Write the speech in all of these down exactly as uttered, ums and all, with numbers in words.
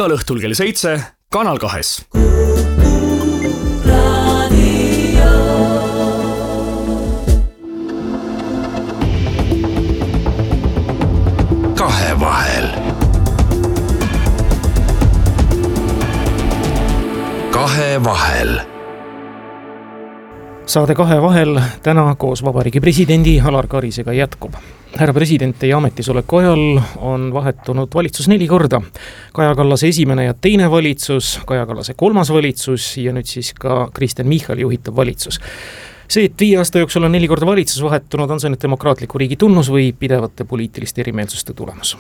igal õhtul kell seitse Kanal kahes. Kahevahel. Kahevahel. Saade Kahevahel täna koos Vabariigi presidendi Alar Karisega jätkub. Härra president, teie ametisoleku ajal on vahetunud valitsus neli korda. Kaja Kallase esimene ja teine valitsus, Kaja Kallase kolmas valitsus ja nüüd siis ka Kristen Michali juhitav valitsus. See, et viie aasta jooksul on neli korda valitsus vahetunud, on see nüüd demokraatliku riigi tunnus või pidevate poliitiliste erimeelsuste tulemus?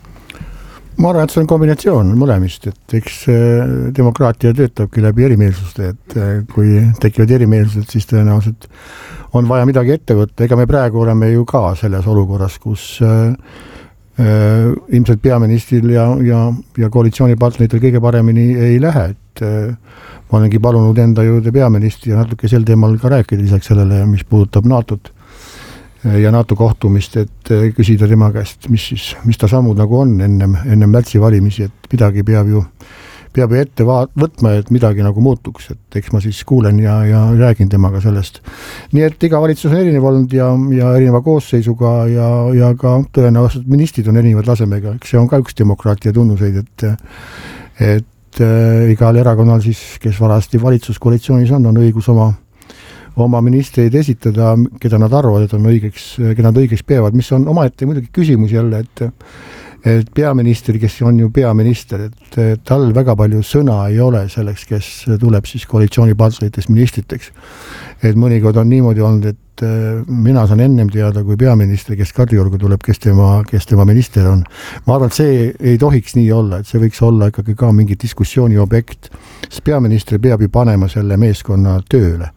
Ma arvan, et see on kombinatsioon mõlemist, et eks demokraatia töötabki läbi erimeelsuste, et kui tekivad erimeelsused, siis tõenäoliselt on vaja midagi ette võtta. Ega me praegu oleme ju ka selles olukorras, kus äh, äh, ilmselt peaministril ja, ja, ja koalitsioonipartneritel kõige paremini ei lähe, et äh, ma olengi palunud enda juurde peaministri ja natuke sel teemal ka rääkida lisaks sellele, mis puudutab NATOt ja NATO kohtumist, et küsida tema käest, mis, siis, mis ta sammud nagu on ennem, ennem märtsi valimisi, et midagi peab ju, peab ju ette vaat, võtma, et midagi nagu muutuks, et eks ma siis kuulen ja, ja räägin temaga sellest. Nii et iga valitsus on erinev olnud ja, ja erineva koosseisuga ja, ja ka tõenäoliselt ministrid on erinevad tasemega, eks see on ka üks demokraatia tunnuseid, et, et äh, igal erakonnal siis, kes varasti valitsuskoalitsioonis on, on õigus oma oma ministreid esitada, keda nad arvavad, et on õigeks, keda nad õigeks peavad, mis on omaette muidugi küsimus jälle, et, et peaminister, kes on ju peaminister, et, et tal väga palju sõna ei ole selleks, kes tuleb siis koalitsioonipartneritest ministriteks. Et mõnikord on niimoodi olnud, et mina saan ennem teada kui peaminister, kes Kadriorgu tuleb, kes tema, kes tema minister on. Ma arvan, et see ei tohiks nii olla, et see võiks olla ikkagi ka mingi diskussiooni objekt, sest peaminister peab ju panema selle meeskonna tööle.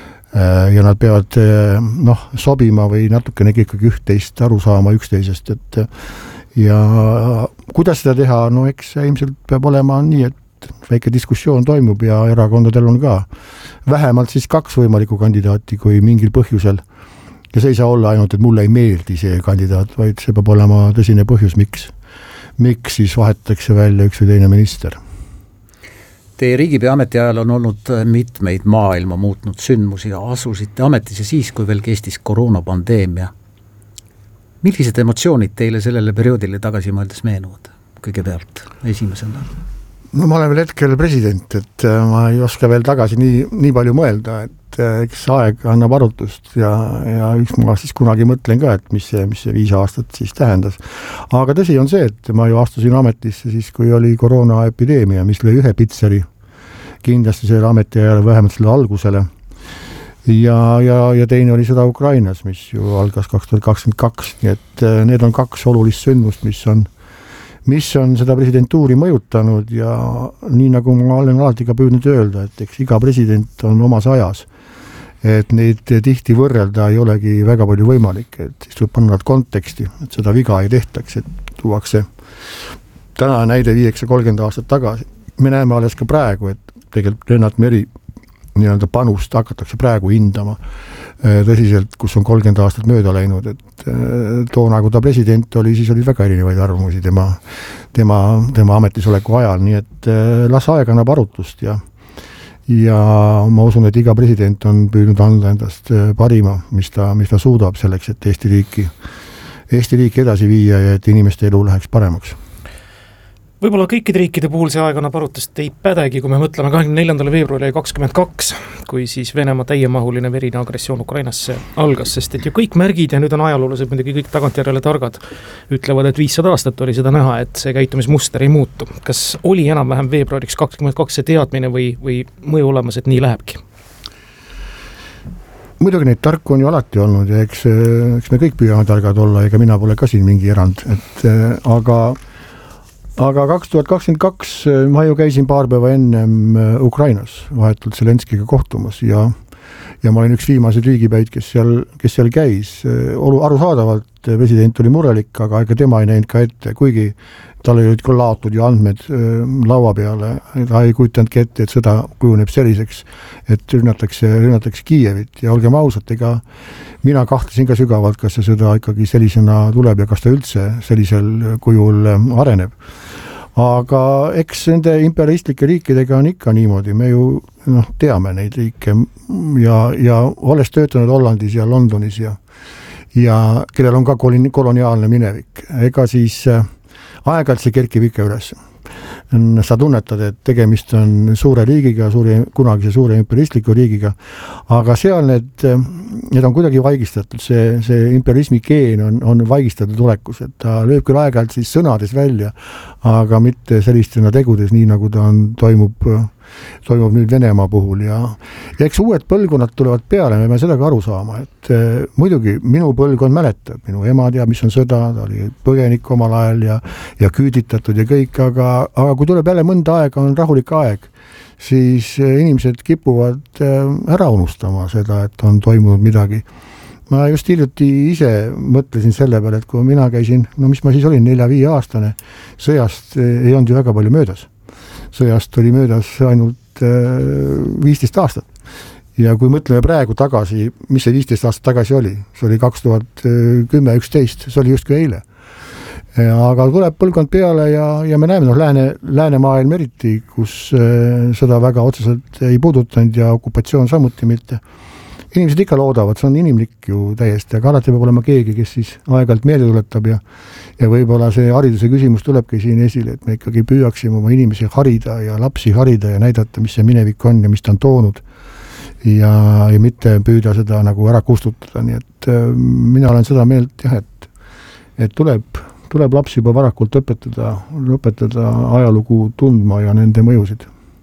Ja nad peavad noh, sobima või natukene ikkagi üht-teist aru saama üksteisest, et ja kuidas seda teha, no eks ilmselt peab olema nii, et väike diskussioon toimub ja erakondadel on ka vähemalt siis kaks võimalikku kandidaati kui mingil põhjusel ja see ei saa olla ainult, et mulle ei meeldi see kandidaat, vaid see peab olema tõsine põhjus, miks, miks siis vahetatakse välja üks või teine minister. Teie riigipea ametiajal on olnud mitmeid maailma muutnud sündmusi ja asusite ametisse siis, kui veel kestis koroonapandeemia. Millised emotsioonid teile sellele perioodile tagasi mõeldes meenuvad? Kõigepealt esimesena. No ma olen veel hetkel president, et ma ei oska veel tagasi nii, nii palju mõelda, et eks aeg annab arutust ja, ja üks ma siis kunagi mõtlen ka, et mis see, mis see viis aastat siis tähendas. Aga tõsi on see, et ma ju astusin ametisse siis, kui oli koroonaepideemia, mis lõi ühe pitseri kindlasti selle ametiajale, vähemalt selle algusele. Ja, ja, ja teine oli seda Ukrainas, mis ju algas kaks tuhat kakskümmend kaks, nii et need on kaks olulist sündmust, mis on mis on seda presidentuuri mõjutanud ja nii nagu ma olen alati ka püüdnud öelda, et eks iga president on omas ajas, et neid tihti võrrelda ei olegi väga palju võimalik, et siis tuleb panna nad konteksti, et seda viga ei tehtaks, et tuuakse täna näide viieksa kolmkümmend aastat tagasi. Me näeme alles ka praegu, et tegelikult Lennart Meri nii-öelda panust hakatakse praegu hindama tõsiselt, kus on kolmkümmend aastat mööda läinud, et toona, kui ta president oli, siis oli väga erinevaid arvamusi tema, tema, tema ametisoleku ajal, nii et las aeg annab arutust ja, ja ma usun, et iga president on püüdnud anda endast parima, mis ta, mis ta suudab selleks, et Eesti riiki, Eesti riiki edasi viia ja et inimeste elu läheks paremaks. Võib-olla kõikide riikide puhul see aeg annab arutust ei pädegi, kui me mõtleme kahekümne neljandal veebruaril kakskümmend kaks, kui siis Venemaa täiemahuline verine agressioon Ukrainasse algas, sest et ju kõik märgid ja nüüd on ajaloolased muidugi kõik tagantjärele targad, ütlevad, et viissada aastat oli seda näha, et see käitumismuster ei muutu. Kas oli enam-vähem veebruariks kakskümmend kaks see teadmine või, või mõju olemas, et nii lähebki? Muidugi neid tarku on ju alati olnud ja eks, eks me kõik püüame targad olla, ega mina pole ka siin mingi erand, et aga Aga kaks tuhat kakskümmend kaks ma ju käisin paar päeva ennem Ukrainas vahetult Zelenskiga kohtumas ja, ja ma olin üks viimaseid riigipäid, kes seal, kes seal käis. Arusaadavalt president oli murelik, aga ega tema ei näinud ka ette, kuigi tal olid ka laotud ju andmed laua peale. Ta ei kujutanud ette, et sõda kujuneb selliseks, et rünnatakse, rünnatakse Kiievit ja olgem ausad, ega mina kahtlesin ka sügavalt, kas see sõda ikkagi sellisena tuleb ja kas ta üldse sellisel kujul areneb. aga eks nende imperialistlike riikidega on ikka niimoodi, me ju noh, teame neid riike ja, ja olles töötanud Hollandis ja Londonis ja, ja kellel on ka koloniaalne minevik, ega siis aeg-ajalt see kerkib ikka üles. Sa tunnetad, et tegemist on suure riigiga, suure, kunagise suure imperialistliku riigiga, aga seal need, need on kuidagi vaigistatud, see, see imperialismi geen on, on vaigistatud olekus, et ta lööb küll aeg-ajalt siis sõnades välja, aga mitte sellistena tegudes, nii nagu ta on, toimub, toimub nüüd Venemaa puhul ja, ja eks uued põlvkonnad tulevad peale, me peame seda ka aru saama, et eh, muidugi minu põlvkond mäletab, minu ema teab, mis on sõda, ta oli põgenik omal ajal ja, ja küüditatud ja kõik, aga, aga kui tuleb jälle mõnda aega, on rahulik aeg, siis inimesed kipuvad ära unustama seda, et on toimunud midagi. Ma just hiljuti ise mõtlesin selle peale, et kui mina käisin, no mis ma siis olin, nelja-viie aastane, sõjast ei olnud ju väga palju möödas. Sõjast oli möödas ainult viisteist aastat. Ja kui mõtleme praegu tagasi, mis see viisteist aastat tagasi oli, see oli kaks tuhat kümme üksteist, see oli justkui eile. Aga tuleb põlvkond peale ja, ja me näeme, noh, lääne, läänemaailm eriti, kus seda väga otseselt ei puudutanud ja okupatsioon samuti mitte. Inimesed ikka loodavad, see on inimlik ju täiesti, aga alati peab olema keegi, kes siis aeg-ajalt meelde tuletab ja, ja võib-olla see hariduse küsimus tulebki siin esile, et me ikkagi püüaksime oma inimesi harida ja lapsi harida ja näidata, mis see minevik on ja mis ta on toonud ja, ja mitte püüda seda nagu ära kustutada, nii et äh, mina olen seda meelt jah, et, et tuleb, tuleb lapsi juba varakult õpetada, õpetada ajalugu tundma ja nende mõjusid.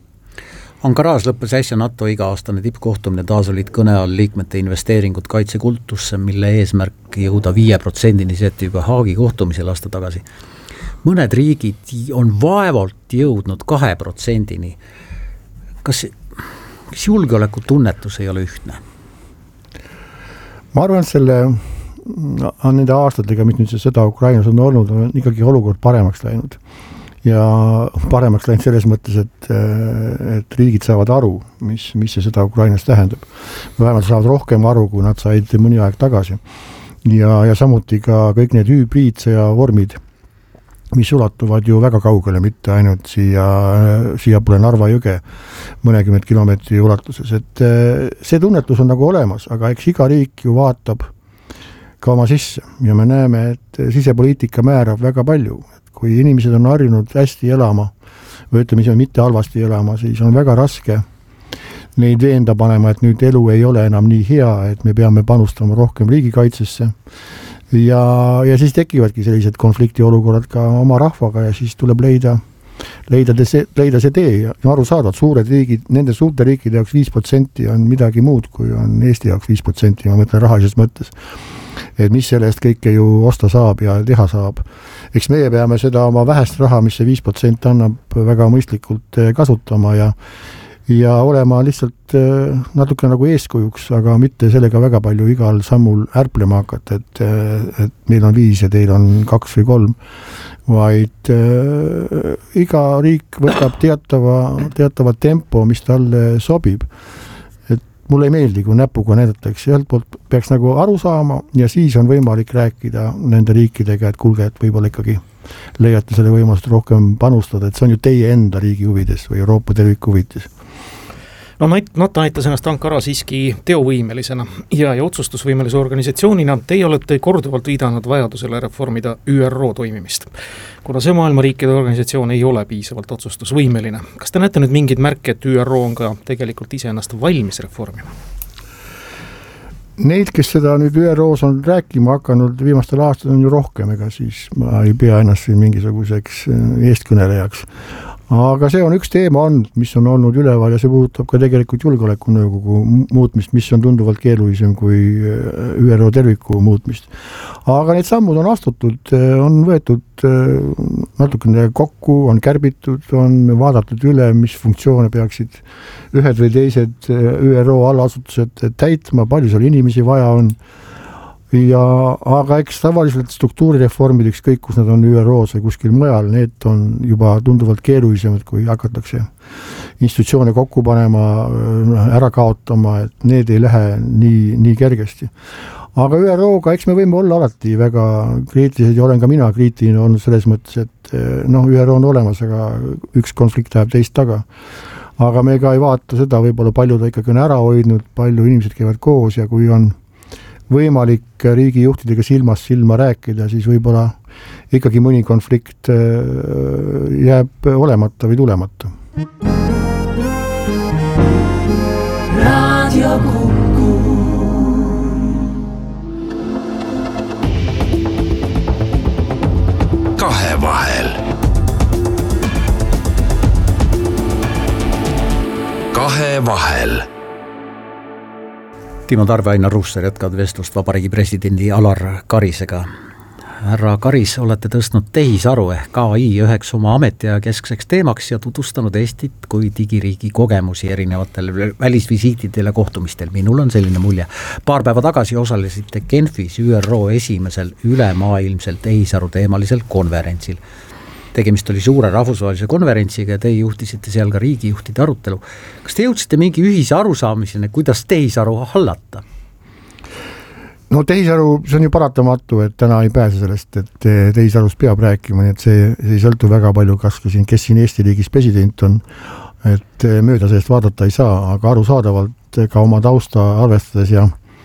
Ankaras lõppes äsja NATO iga-aastane tippkohtumine, taas olid kõne all liikmete investeeringud kaitsekultusse, mille eesmärk jõuda viie protsendini seeti juba Haagi kohtumisel aasta tagasi. Mõned riigid on vaevalt jõudnud kahe protsendini. Kas, kas julgeoleku tunnetus ei ole ühtne? Ma arvan, et selle nende aastatega, mis nüüd see sõda Ukrainas on olnud, on ikkagi olukord paremaks läinud. Ja paremaks läinud selles mõttes, et, et riigid saavad aru, mis, mis see sõda Ukrainas tähendab. Vähemalt saavad rohkem aru, kui nad said mõni aeg tagasi. Ja, ja samuti ka kõik need hübriidsõja vormid, mis ulatuvad ju väga kaugele, mitte ainult siia, siia pole Narva jõge mõnekümmet kilomeetri ulatuses. Et see tunnetus on nagu olemas, aga eks iga riik ju vaatab ka oma sisse ja me näeme, et sisepoliitika määrab väga palju. Kui inimesed on harjunud hästi elama või ütleme, mitte halvasti elama, siis on väga raske neid veenda panema, et nüüd elu ei ole enam nii hea, et me peame panustama rohkem riigikaitsesse ja, ja siis tekivadki sellised konfliktiolukorrad ka oma rahvaga ja siis tuleb leida, leida, see, leida see tee ja aru saada, et suured riigid, nende suurte riikide jaoks viis protsenti on midagi muud, kui on Eesti jaoks viis protsenti, ma mõtlen rahalises mõttes. Et mis sellest kõike ju osta saab ja teha saab. Eks meie peame seda oma vähest raha, mis see viis protsenti annab, väga mõistlikult kasutama ja, ja olema lihtsalt natuke nagu eeskujuks, aga mitte sellega väga palju igal sammul ärplema hakata, et, et meil on viis ja teil on kaks või kolm, vaid äh, iga riik võtab teatava, teatava tempo, mis talle sobib. Mulle ei meeldi, kui näpuga näidatakse, ühelt poolt peaks nagu aru saama ja siis on võimalik rääkida nende riikidega, et kulge, et võib-olla ikkagi leiate selle võimalust rohkem panustada, et see on ju teie enda riigi huvides või Euroopa terviku huvides. No NATO näitas ennast Ankara siiski teovõimelisena ja, ja otsustusvõimelise organisatsioonina. Teie olete korduvalt viidanud vajadusele reformida Ü R O toimimist. Kuna see maailma riikide organisatsioon ei ole piisavalt otsustusvõimeline, kas te näete nüüd mingid märke, et Ü R O on ka tegelikult ise ennast valmis reformima? Neid, kes seda nüüd Ü R O's on rääkima hakanud viimastel aastal on ju rohkem, ega siis ma ei pea ennast siin mingisuguseks eestkõnelejaks. Aga see on üks teema on, mis on olnud üleval ja see puudutab ka tegelikult julgeolekunõukogu muutmist, mis on tunduvalt keerulisem kui Ü R O terviku muutmist. Aga need sammud on astutud, on võetud natukene kokku, on kärbitud, on vaadatud üle, mis funktsioone peaksid ühed või teised Ü R O allasutused täitma, palju seal inimesi vaja on. ja aga eks tavaliselt struktuurireformid, ükskõik kus nad on Ü R O-s või kuskil mujal, need on juba tunduvalt keerulisemad, kui hakatakse institutsioone kokku panema, ära kaotama, et need ei lähe nii, nii kergesti. Aga Ü R O-ga, eks me võime olla alati väga kriitilised ja olen ka mina kriitiline olnud selles mõttes, et noh, Ü R O on olemas, aga üks konflikt läheb teist taga. Aga me ka ei vaata seda, võib-olla palju ta ikkagi on ära hoidnud, palju inimesed käivad koos ja kui on võimalik riigijuhtidega silmast silma rääkida, siis võib-olla ikkagi mõni konflikt jääb olemata või tulemata. Raadio Kuku. Kahevahel. Kahevahel. Timo Tarve, Ainar Ruussaar jätkavad vestlust Vabariigi presidendi Alar Karisega. Härra Karis, olete tõstnud tehisaru ehk A I üheks oma ametiaja keskseks teemaks ja tutvustanud Eestit kui digiriigi kogemusi erinevatel välisvisiitidel ja kohtumistel. Minul on selline mulje. Paar päeva tagasi osalesite Genfis Ü R O esimesel ülemaailmsel tehisaru teemalisel konverentsil. Tegemist oli suure rahvusvahelise konverentsiga ja te juhtisite seal ka riigijuhtide arutelu. Kas te jõudsite mingi ühise arusaamiseni, kuidas tehisaru hallata? No tehisaru, see on ju paratamatu, et täna ei pääse sellest, et tehisarust peab rääkima, nii et see, see ei sõltu väga palju, kas siin, kes siin Eesti riigis president on, et mööda sellest vaadata ei saa, aga arusaadavalt ka oma tausta arvestades ja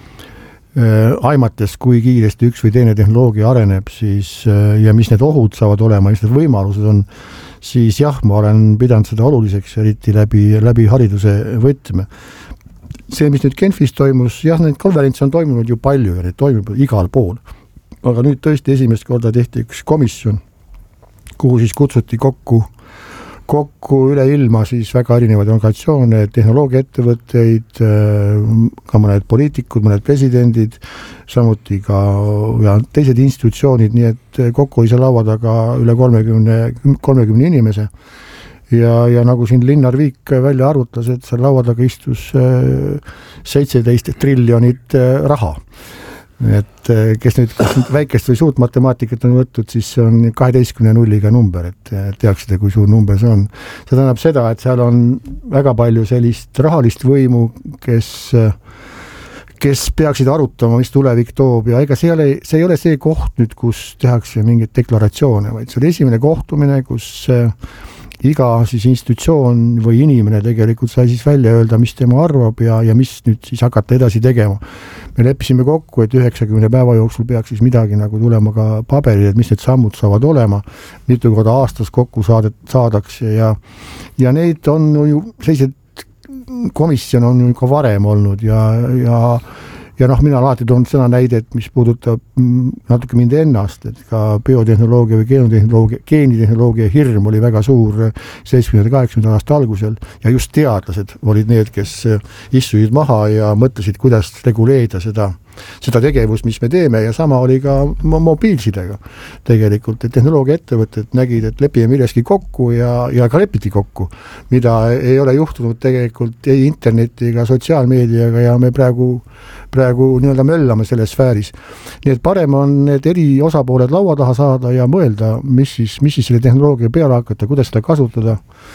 aimates, kui kiiresti üks või teine tehnoloogia areneb, siis ja mis need ohud saavad olema, mis need võimalused on, siis jah, ma olen pidanud seda oluliseks, eriti läbi, läbi hariduse võtme. See, mis nüüd Genfis toimus, jah, need konverentsi on toimunud ju palju ja need toimub igal pool. Aga nüüd tõesti esimest korda tehti üks komisjon, kuhu siis kutsuti kokku kokku üle ilma siis väga erinevaid organisatsioone, tehnoloogiaettevõtteid, ka mõned poliitikud, mõned presidendid, samuti ka ja teised institutsioonid, nii et kokku oli see laua taga üle kolmekümne, kolmekümne inimese. Ja, ja nagu siin Linnar Viik välja arvutas, et seal laua taga istus seitseteist triljonit raha. Et kes nüüd kes väikest või suurt matemaatikat on võttud, siis see on kaheteistkümne nulliga number, et teaksite, kui suur number see on. See tähendab seda, et seal on väga palju sellist rahalist võimu, kes, kes peaksid arutama, mis tulevik toob ja ega see ei ole see, ei ole see koht nüüd, kus tehakse mingeid deklaratsioone, vaid see oli esimene kohtumine, kus iga siis institutsioon või inimene tegelikult sai siis välja öelda, mis tema arvab ja, ja mis nüüd siis hakata edasi tegema. Me leppisime kokku, et üheksakümne päeva jooksul peaks siis midagi nagu tulema ka paberil, et mis need sammud saavad olema, mitu korda aastas kokku saadet, saadakse ja, ja neid on ju sellised komisjon on ju ka varem olnud ja, ja Ja noh, mina alati toon seda näidet, mis puudutab natuke mind ennast, et ka biotehnoloogia või geenitehnoloogia, geenitehnoloogia hirm oli väga suur seitsmekümnenda kaheksakümnenda aasta algusel ja just teadlased olid need, kes istusid maha ja mõtlesid, kuidas reguleerida seda, seda tegevust, mis me teeme ja sama oli ka mobiilsidega tegelikult, et tehnoloogiaettevõtted nägid, et lepime milleski kokku ja, ja ka lepiti kokku, mida ei ole juhtunud tegelikult ei interneti ega sotsiaalmeediaga ja me praegu praegu nii-öelda möllame selles sfääris. Nii et parem on need eri osapooled laua taha saada ja mõelda, mis siis, mis siis selle tehnoloogia peale hakata, kuidas seda kasutada,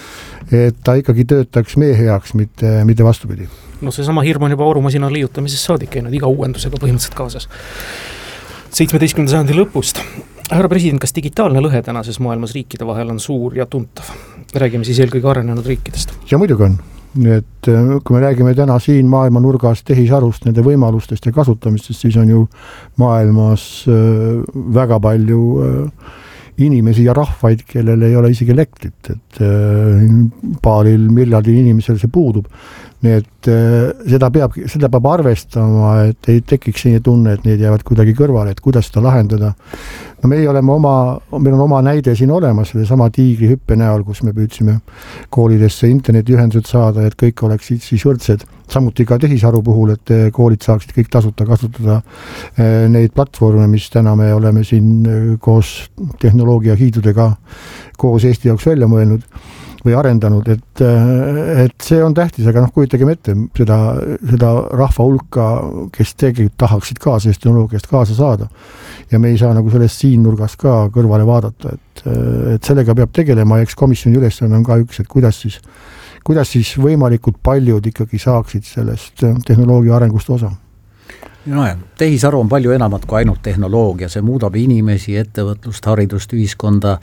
et ta ikkagi töötaks meie heaks, mitte, mitte vastupidi. No see sama hirm on juba aurumasina liiutamisest saadik käinud iga uuendusega põhimõtteliselt kaasas. seitsmeteistkümnenda sajandi lõpust. Härra president, kas digitaalne lõhe tänases maailmas riikide vahel on suur ja tuntav? Räägime siis eelkõige arenenud riikidest. Ja muidugi on. Nii et kui me räägime täna siin maailma nurgas tehisarust, nende võimalustest ja kasutamistest, siis on ju maailmas väga palju inimesi ja rahvaid, kellel ei ole isegi elektrit, et paaril miljardil inimesel see puudub. Nii et seda peab, seda peab arvestama, et ei tekiks selline tunne, et need jäävad kuidagi kõrvale, et kuidas seda lahendada. No meie oleme oma, meil on oma näide siin olemas, selle sama tiigri hüppe näol, kus me püüdsime koolidesse internetiühendused saada, et kõik oleksid siis võrdsed. Samuti ka tehisaru puhul, et koolid saaksid kõik tasuta kasutada neid platvorme, mis täna me oleme siin koos tehnoloogia hiidudega koos Eesti jaoks välja mõelnud. või arendanud, et, et see on tähtis, aga noh, kujutagem ette seda, seda rahva hulka, kes tegelikult tahaksid ka sellest tehnoloogiast kaasa saada. Ja me ei saa nagu sellest siin nurgas ka kõrvale vaadata, et, et sellega peab tegelema, eks komisjoni ülesanne on ka üks, et kuidas siis, kuidas siis võimalikult paljud ikkagi saaksid sellest tehnoloogia arengust osa. No jah, tehisaru on palju enamat kui ainult tehnoloogia, see muudab inimesi, ettevõtlust, haridust, ühiskonda.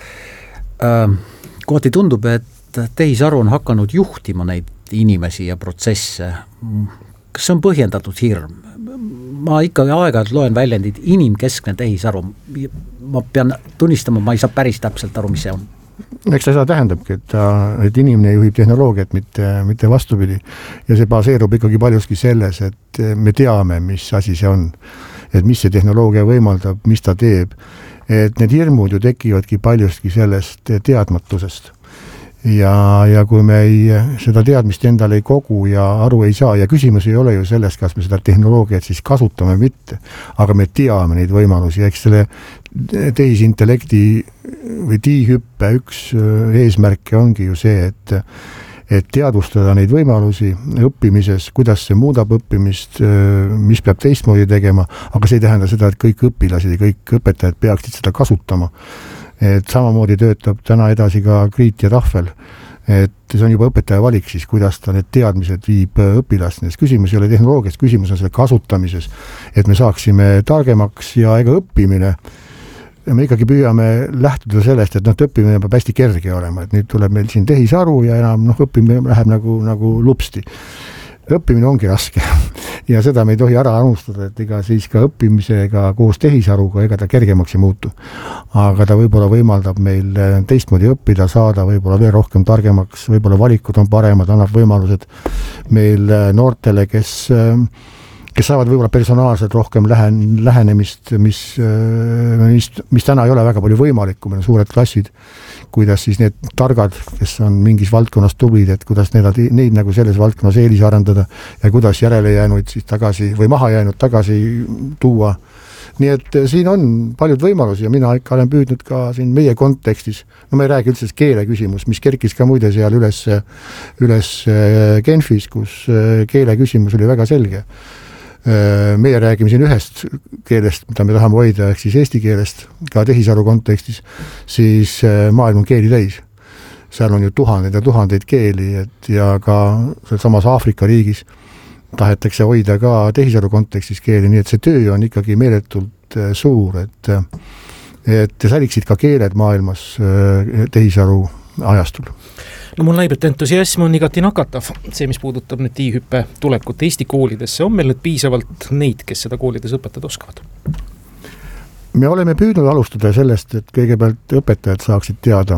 Kohati tundub, et tehisaru on hakanud juhtima neid inimesi ja protsesse. Kas see on põhjendatud hirm? Ma ikkagi aeg-ajalt loen väljendid inimkeskne tehisaru. Ma pean tunnistama, ma ei saa päris täpselt aru, mis see on. Eks seda tähendabki, et, et inimene juhib tehnoloogiat, mitte, mitte vastupidi. Ja see baseerub ikkagi paljuski selles, et me teame, mis asi see on. Et mis see tehnoloogia võimaldab, mis ta teeb. Et need hirmud ju tekivadki paljustki sellest teadmatusest. Ja, ja kui me ei, seda teadmist endale ei kogu ja aru ei saa, ja küsimus ei ole ju sellest, kas me seda tehnoloogiat siis kasutame mitte, aga me teame neid võimalusi, eks selle tehisintellekti või tiihüppe üks eesmärke ongi ju see, et, et teadvustada neid võimalusi õppimises, kuidas see muudab õppimist, mis peab teistmoodi tegema, aga see ei tähenda seda, et kõik õpilased ja kõik õpetajad peaksid seda kasutama. Et samamoodi töötab täna edasi ka Kriit ja Tahvel, et see on juba õpetaja valik siis, kuidas ta need teadmised viib õpilasteni. Küsimus ei ole tehnoloogias, küsimus on selle kasutamises, et me saaksime targemaks ja ega õppimine. Me ikkagi püüame lähtuda sellest, et noh, õppimine peab hästi kerge olema, et nüüd tuleb meil siin tehisaru ja enam noh, õppimine läheb nagu, nagu lupsti. Õppimine ongi raske ja seda me ei tohi ära unustada, et ega siis ka õppimisega koos tehisaruga ega ta kergemaks ei muutu. Aga ta võib-olla võimaldab meil teistmoodi õppida, saada võib-olla veel rohkem targemaks, võib-olla valikud on paremad, annab võimalused meil noortele, kes, kes saavad võib-olla personaalselt rohkem lähen, lähenemist, mis, mis, mis täna ei ole väga palju võimalik, kui meil on suured klassid, kuidas siis need targad, kes on mingis valdkonnas tublid, et kuidas need, neid nagu selles valdkonnas eelis arendada ja kuidas järele jäänuid siis tagasi või maha jäänud tagasi tuua. Nii et siin on paljud võimalusi ja mina ikka olen püüdnud ka siin meie kontekstis, no me ei räägi üldse keele küsimus, mis kerkis ka muide seal üles, üles Genfis, kus keele küsimus oli väga selge. Meie räägime siin ühest keelest, mida me tahame hoida, ehk siis eesti keelest, ka tehisaru kontekstis, siis maailm on keeli täis. Seal on ju tuhandeid ja tuhandeid keeli, et ja ka samas Aafrika riigis tahetakse hoida ka tehisaru kontekstis keeli, nii et see töö on ikkagi meeletult suur, et, et säliksid ka keeled maailmas tehisaru ajastul. No mul näib, et entusiasm on igati nakatav. See, mis puudutab nüüd tiihüppe tulekut Eesti koolidesse, on meil nüüd piisavalt neid, kes seda koolides õpetada oskavad? Me oleme püüdnud alustada sellest, et kõigepealt õpetajad saaksid teada,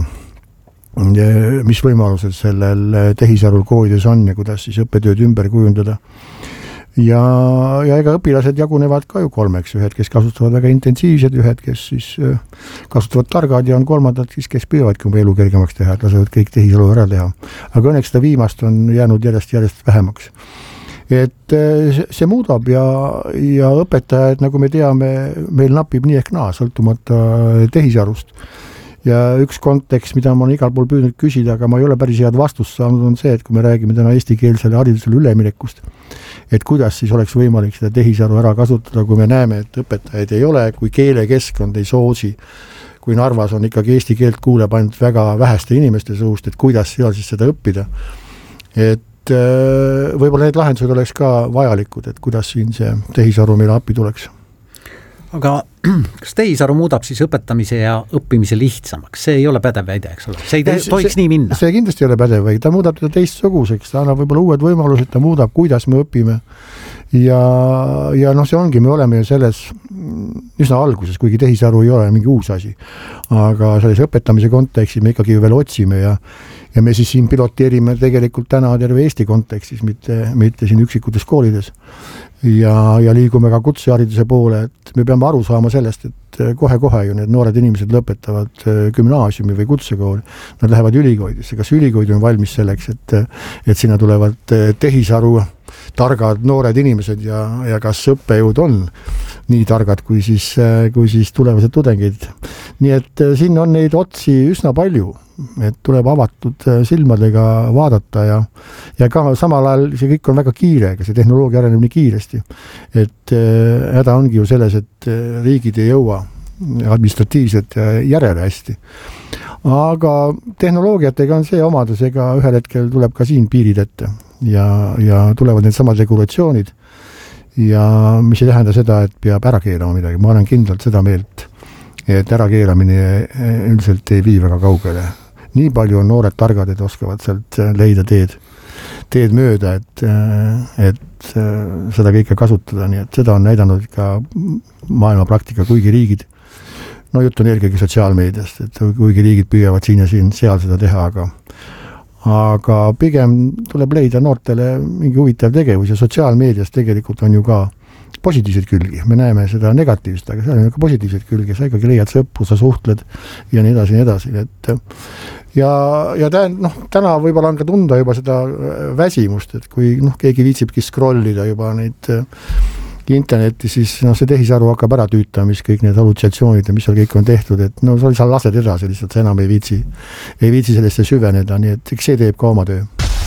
mis võimalused sellel tehisarul koolides on ja kuidas siis õppetööd ümber kujundada. Ja, ja ega õpilased jagunevad ka ju kolmeks, ühed, kes kasutavad väga intensiivsed, ühed, kes siis kasutavad targad ja on kolmandad, kes, kes püüavadki oma elu kergemaks teha, et lasevad kõik tehisaru ära teha. Aga õnneks seda viimast on jäänud järjest, järjest vähemaks. Et see muudab ja, ja õpetajad, nagu me teame, meil napib nii ehk naa, sõltumata tehisarust. Ja üks kontekst, mida ma olen igal pool püüdnud küsida, aga ma ei ole päris head vastust saanud, on see, et kui me räägime täna eestikeelsele haridusele üleminekust, et kuidas siis oleks võimalik seda tehisaru ära kasutada, kui me näeme, et õpetajaid ei ole, kui keelekeskkond ei soosi, kui Narvas on ikkagi eesti keelt kuuleb ainult väga väheste inimeste suust, et kuidas seal siis seda õppida. Et võib-olla need lahendused oleks ka vajalikud, et kuidas siin see tehisaru meile appi tuleks. Aga kas tehisaru muudab siis õpetamise ja õppimise lihtsamaks? See ei ole pädev väide, eks ole? See ei te- tohiks nii minna? See kindlasti ei ole pädev väide, ta muudab teda teistsuguseks, ta annab võib-olla uued võimalused, ta muudab, kuidas me õpime. Ja, ja noh, see ongi, me oleme ju selles üsna alguses, kuigi tehisaru ei ole mingi uus asi. Aga selles õpetamise kontekstis me ikkagi veel otsime ja, ja me siis siin piloteerime tegelikult täna terve Eesti kontekstis, mitte, mitte siin üksikutes koolides. Ja, ja liigume ka kutsehariduse poole, et me peame aru saama sellest, et kohe-kohe ju need noored inimesed lõpetavad gümnaasiumi või kutsekooli. Nad lähevad ülikoolidesse, kas ülikoolid on valmis selleks, et, et sinna tulevad tehisaru targad noored inimesed ja, ja kas õppejõud on nii targad kui siis, kui siis tulevased tudengid. Nii et siin on neid otsi üsna palju, et tuleb avatud silmadega vaadata ja, ja ka samal ajal see kõik on väga kiire, see tehnoloogia areneb nii kiiresti, et häda ongi ju selles, et riigid ei jõua administratiivselt järele hästi. Aga tehnoloogiatega on see omadus, ega ühel hetkel tuleb ka siin piirid ette ja, ja tulevad need samad regulatsioonid ja mis ei tähenda seda, et peab ära keelama midagi. Ma olen kindlalt seda meelt, et ära keelamine üldiselt ei vii väga kaugele. Nii palju on noored targad, et oskavad sealt leida teed, teed mööda, et, et seda kõike kasutada. Nii et seda on näidanud ka maailma praktika, kuigi riigid, no jutt on eelkõige sotsiaalmeediast, et kuigi riigid püüavad siin ja siin seal seda teha, aga aga pigem tuleb leida noortele mingi huvitav tegevus ja sotsiaalmeedias tegelikult on ju ka positiivseid külgi. Me näeme seda negatiivset, aga seal on ka positiivseid külgi. Sa ikkagi leiad sõpru, sa suhtled ja nii edasi, nii edasi. Et, ja, ja tä, noh, täna võib-olla on ka tunda juba seda väsimust, et kui noh, keegi viitsibki scrollida juba neid internetti, siis no, see tehisaru hakkab ära tüüta, mis kõik need hallutsatsioonid ja mis seal kõik on tehtud, et no sa lased edasi, lihtsalt sa enam ei viitsi, ei viitsi sellesse süveneda, nii et eks see teeb ka oma töö.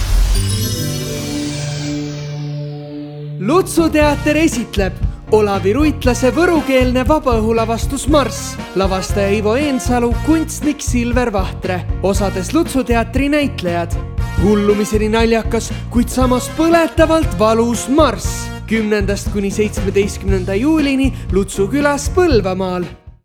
Lutsuteater esitleb Olavi Ruitlase võrukeelne vabaõhulavastus Marss, lavastaja Ivo Eensalu, kunstnik Silver Vahtre, osades Lutsuteatri näitlejad. Hullumiseni naljakas, kuid samas põletavalt valus Marss. kümnendast kuni seitsmeteistkümnenda juulini Lutsu külas Põlvamaal.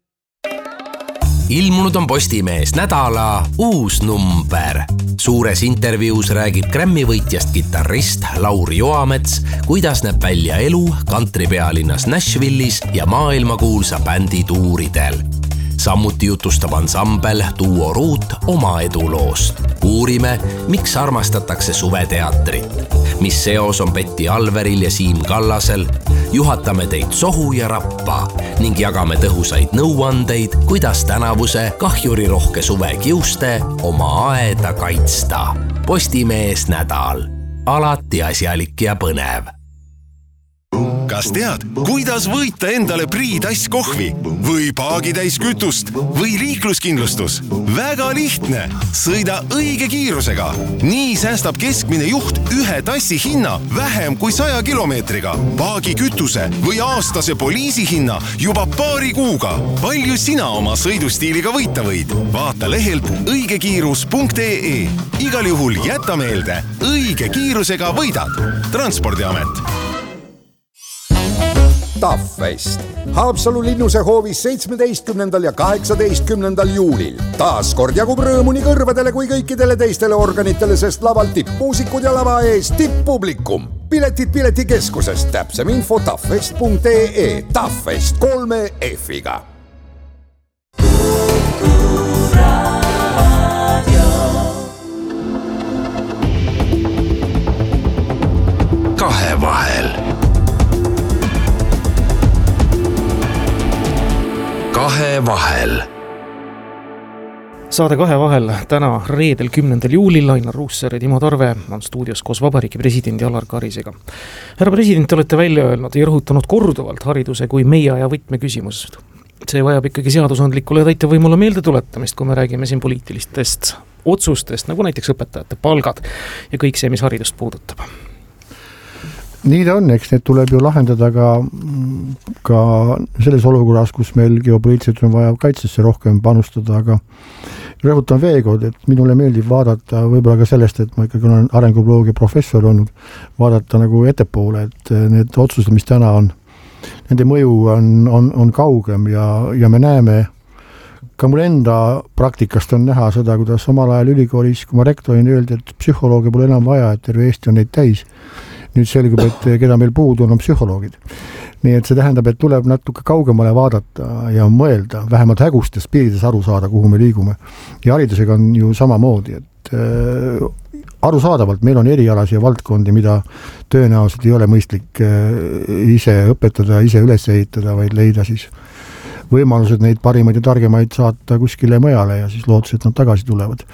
Ilmunud on Postimees nädala uus number. Suures intervjuus räägib Grammy võitjast kitarrist Lauri Joamets, kuidas näeb välja elu kantripealinnas Nashvillis ja maailmakuulsa bändi tuuridel. Samuti jutustab ansambel Duo Ruut oma eduloost. Uurime, miks armastatakse suveteatrit, mis seos on Betty Alveril ja Siim Kallasel, juhatame teid sohu ja rappa ning jagame tõhusaid nõuandeid, kuidas tänavuse kahjurirohke suve kiuste oma aeda kaitsta. Postimees nädal. Alati asjalik ja põnev. Kas tead, kuidas võita endale priitass kohvi või paagitäis kütust või liikluskindlustus? Väga lihtne. Sõida õige kiirusega. Nii säästab keskmine juht ühe tassi hinna vähem kui saja kilomeetriga. Paagi kütuse või aastase poliisi hinna juba paari kuuga. Palju sina oma sõidustiiliga võita võid? Vaata lehelt õigekiirus punkt ee. Igal juhul jäta meelde, õige kiirusega võidad. Transpordiamet. Taffest. Haapsalu linnuse hoovis seitsmeteistkümnendal ja kaheksateistkümnendal juulil. Taas kord jagub rõõmu nii kõrvadele kui kõikidele teistele organitele, sest laval tippmuusikud ja lava ees tipppublikum. Piletid piletikeskusest. Täpsem info taffest punkt ee. Taffest kolme F-iga. Kahevahel. Kahevahel. Saade Kahevahel täna reedel kümnendal juulil Ainar Ruussaar ja Timo Tarve on stuudios koos Vabariigi presidendi Alar Karisega. Härra president, te olete välja öelnud ja rõhutanud korduvalt hariduse kui meie aja võtmeküsimused. See vajab ikkagi seadusandlikule täitevvõimule meelde tuletamist, kui me räägime siin poliitilistest otsustest, nagu näiteks õpetajate palgad ja kõik see, mis haridust puudutab. Nii ta on, eks need tuleb ju lahendada ka, ka selles olukorras, kus meil geopoliitiliselt on vaja kaitsesse rohkem panustada, aga rõhutan veekord, et minule meeldib vaadata võib-olla ka sellest, et ma ikkagi olen arengubioloogia professor olnud, vaadata nagu ettepoole, et need otsused, mis täna on, nende mõju on, on, on kaugem ja, ja me näeme, ka mul enda praktikast on näha seda, kuidas omal ajal ülikoolis, kui ma rektorina öeldi, et psühholoogia pole enam vaja, et terve Eesti on neid täis. Nüüd selgub, et keda meil puudu on, on psühholoogid. Nii et see tähendab, et tuleb natuke kaugemale vaadata ja mõelda, vähemalt hägustes piirides aru saada, kuhu me liigume. Ja haridusega on ju samamoodi, et äh, arusaadavalt meil on erialasi ja valdkondi, mida tõenäoliselt ei ole mõistlik äh, ise õpetada, ise üles ehitada, vaid leida siis võimalused neid parimaid ja targemaid saata kuskile mujale ja siis lootus, et nad tagasi tulevad.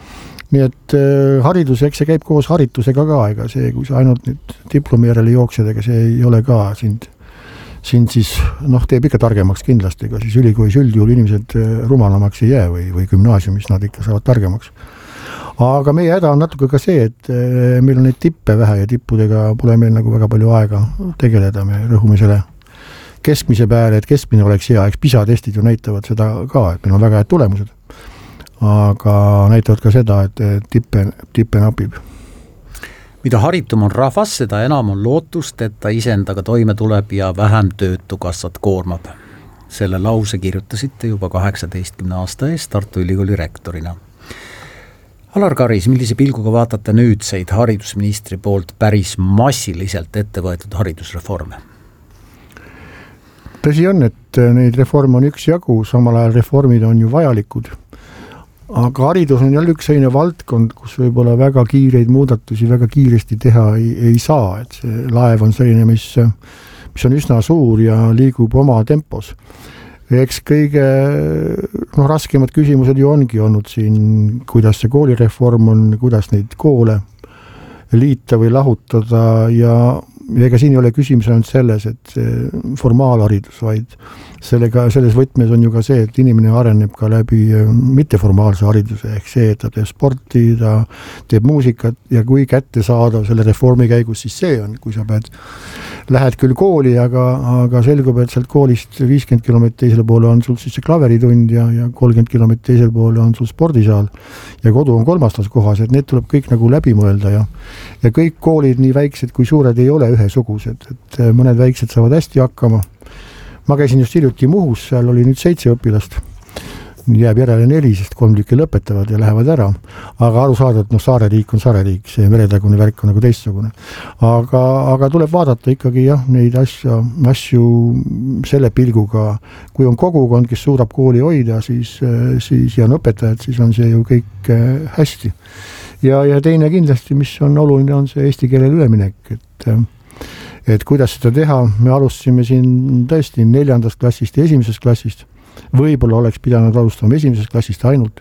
nii et äh, haridus, eks see käib koos haritusega ka, ega see, kui sa ainult nüüd diplomi järele jooksed, ega see ei ole ka sind, sind siis, noh, teeb ikka targemaks kindlasti, ega siis ülikoolis üldjuhul inimesed rumalamaks ei jää või, või gümnaasiumis nad ikka saavad targemaks. Aga meie häda on natuke ka see, et meil on neid tippe vähe ja tippudega pole meil nagu väga palju aega tegeleda, me rõhume selle keskmise peale, et keskmine oleks hea, eks PISA testid ju näitavad seda ka, et meil on väga head tulemused, aga näitavad ka seda, et tippe, tippe napib. Mida haritum on rahvas, seda enam on lootust, et ta iseendaga toime tuleb ja vähem töötukassat koormab. Selle lause kirjutasite juba kaheksateistkümne aasta eest Tartu Ülikooli rektorina. Alar Karis, millise pilguga vaatate nüüdseid haridusministri poolt päris massiliselt ette võetud haridusreforme? Tõsi on, et neid reforme on üks jagu, samal ajal reformid on ju vajalikud. Aga haridus on jälle üks selline valdkond, kus võib-olla väga kiireid muudatusi väga kiiresti teha ei, ei saa. Et see laev on selline, mis, mis on üsna suur ja liigub oma tempos. Eks kõige no, raskemad küsimused ju ongi olnud siin, kuidas see koolireform on, kuidas neid koole liita või lahutada ja ega siin ei ole küsimus ainult selles, et formaalharidus, vaid sellega, selles võtmes on ju ka see, et inimene areneb ka läbi mitteformaalse hariduse, ehk see, et ta teeb sporti, ta teeb muusikat ja kui kätte saada selle reformi käigus, siis see on, kui sa pead, lähed küll kooli, aga, aga selgub, et sealt koolist viiskümmend kilomeetrit teisele poole on sul siis see klaveritund ja, ja kolmkümmend kilomeetrit teisele poole on sul spordisaal ja kodu on kolmastas kohas, et need tuleb kõik nagu läbi mõelda ja, ja kõik koolid nii väiksed kui suured ei ole ühesugused, et mõned väiksed saavad hästi hakkama. Ma käisin just hiljuti Muhus, seal oli nüüd seitse õpilast, jääb järele neli, sest kolm tükki lõpetavad ja lähevad ära, aga aru saada, et noh, saareriik on saareriik, see meretagune värk on nagu teistsugune. Aga, aga tuleb vaadata ikkagi jah, neid asju, asju selle pilguga, kui on kogukond, kes suudab kooli hoida, siis, siis ja on õpetajad, siis on see ju kõik hästi. Ja, ja teine kindlasti, mis on oluline, on see eesti keelele üleminek, et et kuidas seda teha, me alustasime siin tõesti neljandast klassist ja esimesest klassist, võib-olla oleks pidanud alustama esimesest klassist ainult.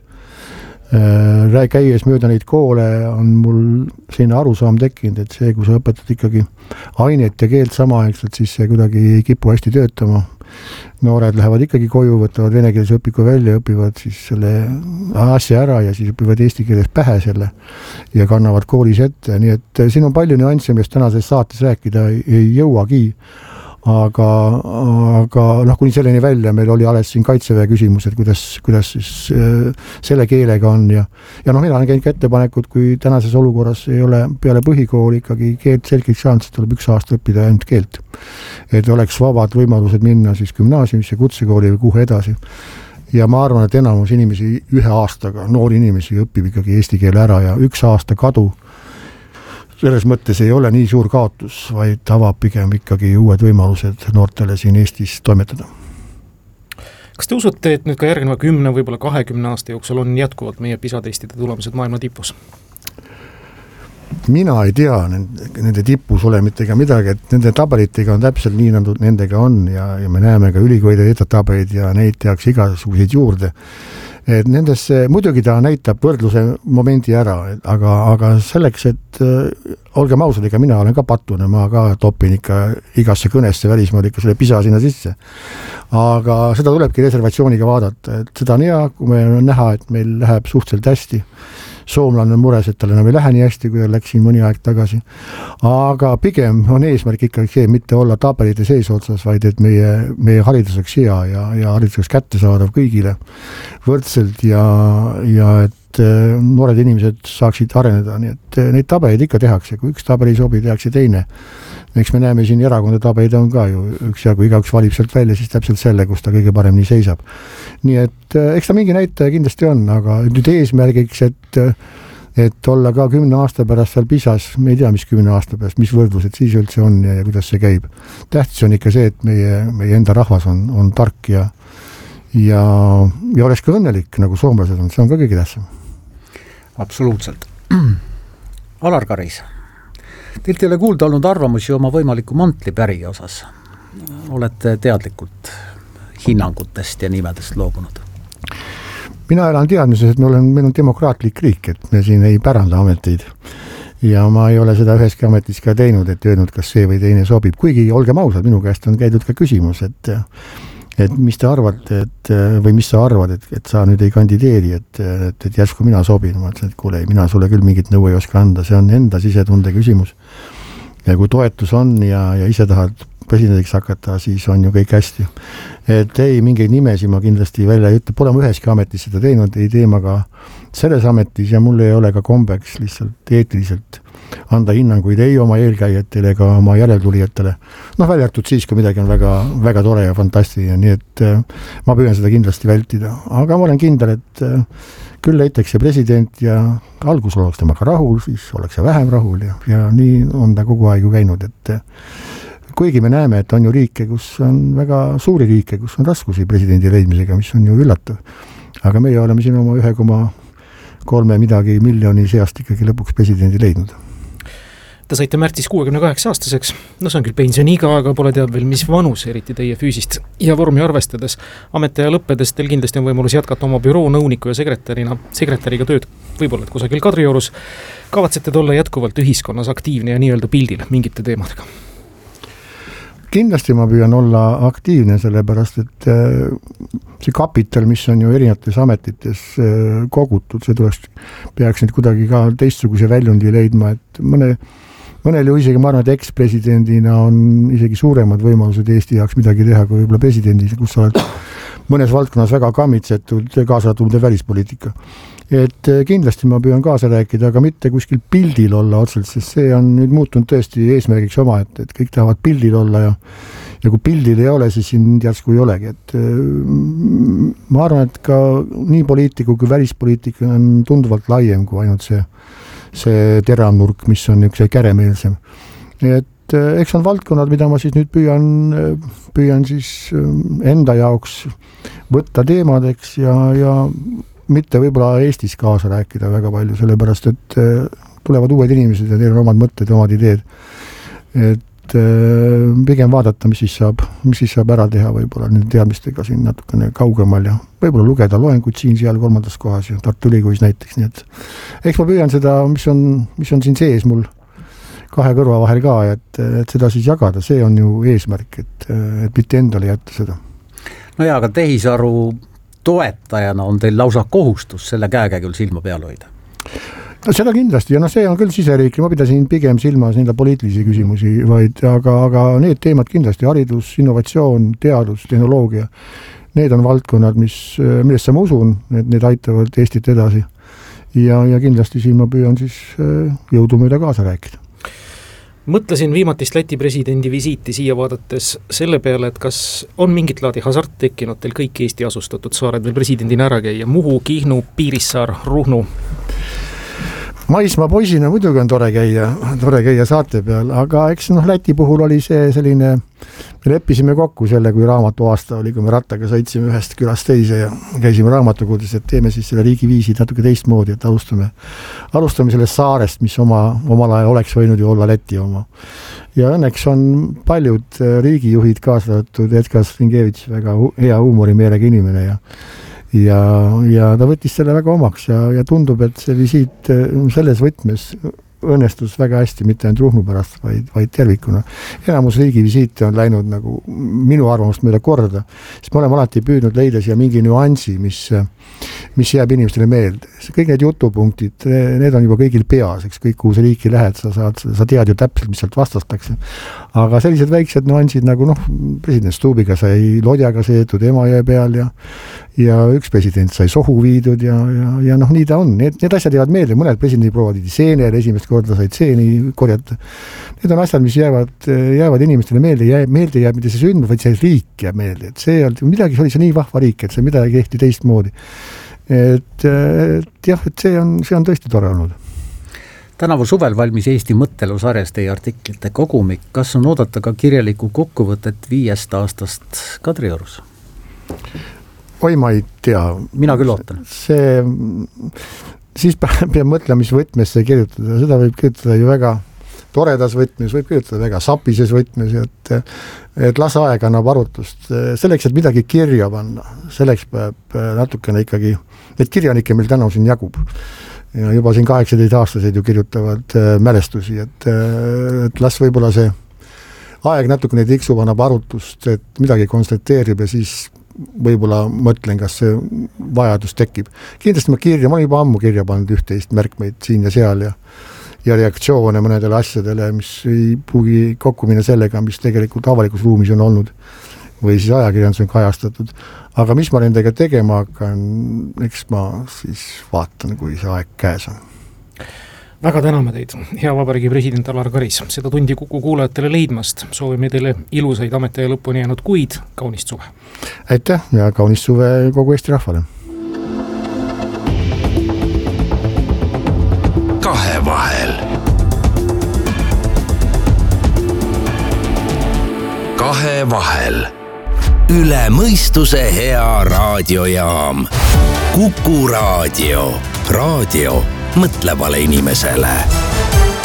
Käies mööda neid koole on mul selline arusaam tekkinud, et see, kui sa õpetad ikkagi ainet ja keelt samaaegselt, siis see kuidagi ei kipu hästi töötama. Noored lähevad ikkagi koju, võtavad venekeelse õpiku välja, õpivad siis selle asja ära ja siis õpivad eesti keeles pähe selle ja kannavad koolis ette. Nii et siin on palju nüansse, millest tänases saates rääkida ei, ei jõuagi. Aga, aga noh, kuni selleni välja meil oli alles siin kaitseväe küsimus, et kuidas, kuidas siis selle keelega on ja, ja noh, mina olen käinud ka ettepanekud, kui tänases olukorras ei ole peale põhikooli ikkagi keelt selgeks saanud, siis tuleb üks aasta õppida ainult keelt. Et oleks vabad võimalused minna siis gümnaasiumisse, kutsekooli või kuhu edasi. Ja ma arvan, et enamus inimesi ühe aastaga, noori inimesi õpib ikkagi eesti keele ära ja üks aasta kadu selles mõttes ei ole nii suur kaotus, vaid avab pigem ikkagi uued võimalused noortele siin Eestis toimetada. Kas te usute, et nüüd ka järgneva kümne, võib-olla kahekümne aasta jooksul on jätkuvalt meie PISA-testide tulemused maailma tipus? Mina ei tea nende, nende tipus ole mitte ega midagi, et nende tabelitega on täpselt nii, nagu nendega on ja, ja me näeme ka ülikoolide etatabeleid ja neid tehakse igasuguseid juurde. Et nendesse, muidugi ta näitab võrdluse momendi ära, aga, aga selleks, et äh, olgem ausad, ega mina olen ka pattune, ma ka topin ikka igasse kõnesse välismaal ikka selle PISA sinna sisse. Aga seda tulebki reservatsiooniga vaadata, et seda on hea, kui me on näha, et meil läheb suhteliselt hästi. Soomlane on mures, et tal enam ei lähe nii hästi, kui ta läks siin mõni aeg tagasi. Aga pigem on eesmärk ikkagi see, mitte olla tabelite sees otsas, vaid et meie, meie hariduseks hea ja, ja hariduseks kätte saadav kõigile võrdselt ja, ja et noored inimesed saaksid areneda. Nii et neid tabeleid ikka tehakse, kui üks tabel ei sobi, tehakse teine. Eks me näeme siin erakonda tabeleid on ka ju üks ja kui igaüks valib sealt välja, siis täpselt selle, kus ta kõige paremini seisab. Nii et eks ta mingi näitaja kindlasti on, aga nüüd eesmärgiks, et, et olla ka kümne aasta pärast seal PISAs, me ei tea, mis kümne aasta pärast, mis võrdlused siis üldse on ja, ja kuidas see käib. Tähtis on ikka see, et meie, meie enda rahvas on, on tark ja, ja, ja oleks ka õnnelik, nagu soomlased on, see on ka kõige tähtsam. Absoluutselt. Alar Karis, teilt ei ole kuulda olnud arvamusi oma võimaliku mantlipäri osas. Olete teadlikult hinnangutest ja nimedest loobunud? mina elan teadmises, et me oleme, meil on demokraatlik riik, et me siin ei päranda ameteid. Ja ma ei ole seda üheski ametis ka teinud, et öelnud, kas see või teine sobib. Kuigi olgem ausad, minu käest on käidud ka küsimus, et, et mis te arvate, et, või mis sa arvad, et, et sa nüüd ei kandideeri, et, et, et järsku mina sobin. Ma ütlen, et kuule, mina sulle küll mingit nõu ei oska anda, see on enda sisetunde küsimus. Ja kui toetus on ja, ja ise tahad presidendiks hakata, siis on ju kõik hästi. Et ei, mingeid nimesi ma kindlasti välja ei ütle, pole ma üheski ametis seda teinud, ei teema ka selles ametis ja mul ei ole ka kombeks lihtsalt eetiliselt anda hinnanguid ei oma eelkäijatele ega oma järeltulijatele. Noh, väljartud siis, kui midagi on väga, väga tore ja fantastiline, nii et ma püüan seda kindlasti vältida. Aga ma olen kindel, et küll leitakse president ja algus oleks temaga rahul, siis oleks vähem rahul ja, ja nii on ta kogu aeg ju käinud, et kuigi me näeme, et on ju riike, kus on väga suuri riike, kus on raskusi presidendi leidmisega, mis on ju üllatav. Aga meie oleme siin oma ühe koma kolme midagi miljoni seast ikkagi lõpuks presidendi leidnud. Te saite märtsis kuuekümne kaheksa aastaseks, no see on küll pensioniga, aga pole teab veel, mis vanus eriti teie füüsist ja vormi arvestades. Ametiaja lõppedes teil kindlasti on võimalus jätkata oma büroo nõuniku ja sekretärina, sekretäriga tööd, võib-olla et kusagil Kadriorus. Kavatsete olla jätkuvalt ühiskonnas aktiivne ja nii-öelda pildil mingite teemadega? Kindlasti ma püüan olla aktiivne, sellepärast, et see kapital, mis on ju erinevates ametites kogutud, see tuleks, peaks nüüd kuidagi ka teistsuguse väljundi leidma, et mõne, mõnel ju isegi, ma arvan, et ekspresidendina on isegi suuremad võimalused Eesti jaoks midagi teha kui võib-olla presidendid, kus sa oled mõnes valdkonnas väga kammitsetud, kaasatumde välispoliitika. Et kindlasti ma püüan kaasa rääkida, aga mitte kuskil pildil olla otselt, sest see on nüüd muutunud tõesti eesmärgiks oma, et, et kõik tahavad pildil olla ja, ja kui pildil ei ole, siis siin järsku ei olegi. Et, ma arvan, et ka nii poliitiku kui välispoliitika on tunduvalt laiem kui ainult see, see teravnurk, mis on üks käremeelsem. Et eks on valdkonnad, mida ma siis nüüd püüan, püüan siis enda jaoks võtta teemadeks ja, ja mitte võib-olla Eestis kaasa rääkida väga palju, sellepärast, et tulevad uued inimesed ja teil on omad mõtted ja omad ideed. Et pigem vaadata, mis siis saab, mis siis saab ära teha võib-olla nende teadmistega siin natukene kaugemal ja võib-olla lugeda loenguid siin seal kolmandas kohas ja Tartu Ülikoos näiteks. Nii et eks ma püüan seda, mis on, mis on siin sees mul kahe kõrva vahel ka, et, et seda siis jagada, see on ju eesmärk, et, et mitte endale jätta seda. No ja, aga tehisaru toetajana on teil lausa kohustus selle käekäigul silma peal hoida? No seda kindlasti ja no see on küll siseriikli, ma pidasin pigem silmas nende poliitilisi küsimusi, vaid aga, aga need teemad kindlasti, haridus, innovatsioon, teadus, tehnoloogia, need on valdkonnad, mis, millesse ma usun, et need aitavad Eestit edasi ja, ja kindlasti siin ma püüan siis jõudumööda kaasa rääkida. Mõtlesin viimatist Läti presidendi visiiti siia vaadates selle peale, et kas on mingit laadi hasart tekkinud teil kõik Eesti asustatud saared veel presidendina ära käia, Muhu, Kihnu, Piirissaar, Ruhnu? Maismaa poisina muidugi on tore käia, tore käia saate peal, aga eks noh, Läti puhul oli see selline, me leppisime kokku selle, kui raamatu aasta oli, kui me rattaga sõitsime ühest külast teise ja käisime raamatukogus, et teeme siis selle riigiviisi natuke teistmoodi, et alustame, alustame sellest saarest, mis oma, omal ajal oleks võinud ju olla Läti oma. Ja õnneks on paljud riigijuhid kaasatud, Edgar Stringevitš, väga hea huumorimeelega inimene ja Ja, ja ta võttis selle väga omaks ja, ja tundub, et see visiit selles võtmes õnnestus väga hästi, mitte ainult Ruhnu pärast, vaid, vaid tervikuna. Enamus riigi visiite on läinud nagu minu arvamust mööda korda, sest me oleme alati püüdnud leida siia mingi nüansi, mis, mis jääb inimestele meelde. Kõik need jutupunktid, need on juba kõigil peas, eks kõik kuus riiki lähed, sa, saad, sa tead ju täpselt, mis sealt vastastakse. Aga sellised väiksed nüansid nagu noh, president Stubiga sai lodjaga seetud Emajõe peal ja ja üks president sai sohu viidud ja, ja, ja noh, nii ta on. Need, need asjad jäävad meelde, mõned presidendi prouad seenel esimest korda said seeni korjata. Need on asjad, mis jäävad, jäävad inimestele meelde, jääb, meelde jääb mitte see sündmus, vaid see riik jääb meelde. Et see oli, midagi oli see nii vahva riik, et see midagi tehti teistmoodi. Et, et jah, et see on, see on tõesti tore olnud. Tänavu suvel valmis Eesti mõttelusarjas teie artiklite kogumik. Kas on oodata ka kirjaliku kokkuvõtet viiest aastast Kadriorus? Oi, ma ei tea. Mina küll ootan. See, siis peab mõtlema, mis võtmes see kirjutada. Seda võib kirjutada ju väga toredas võtmes, võib kirjutada väga sapises võtmes, et, et lase aega annab arutust. Selleks, et midagi kirja panna, selleks peab natukene ikkagi Need kirjanikke meil täna siin jagub. Ja juba siin kaheksateist aastaseid ju kirjutavad äh, mälestusi, et, äh, et las võib-olla see aeg natukene tiksub, annab arutust, et midagi konstateerib ja siis võib-olla mõtlen, kas see vajadus tekib. Kindlasti ma kirja, ma olen juba ammu kirja pannud üht-teist märkmeid siin ja seal ja, ja reaktsioone mõnedele asjadele, mis ei puugi kokku minna sellega, mis tegelikult avalikus ruumis on olnud või siis ajakirjandus on kajastatud. Aga mis ma nendega tegema hakkan, eks ma siis vaatan, kui see aeg käes on. Väga täname teid, hea vabariigi president Alar Karis, seda tundi Kuku kuulajatele leidmast. Soovime teile ilusaid ametiaja lõpuni jäänud kuid, kaunist suve. Aitäh ja kaunist suve kogu Eesti rahvale. Kahevahel. Kahevahel. Üle mõistuse hea raadiojaam. Kuku raadio. Raadio mõtlevale inimesele.